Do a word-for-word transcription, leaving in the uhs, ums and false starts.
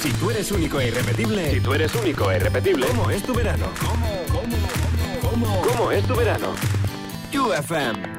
Si tú eres único e irrepetible... Si tú eres único e irrepetible... ¿Cómo es tu verano? ¿Cómo, cómo, cómo, cómo, cómo es tu verano? U F M.